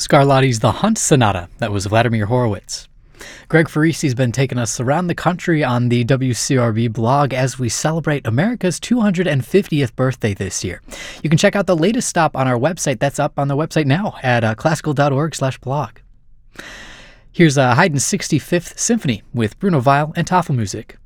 Scarlatti's The Hunt Sonata. That was Vladimir Horowitz. Greg Farisi's been taking us around the country on the WCRB blog as we celebrate America's 250th birthday this year. You can check out the latest stop on our website. That's up on the website now at classical.org/blog. Here's Haydn's 65th Symphony with Bruno Weil and Tafelmusik.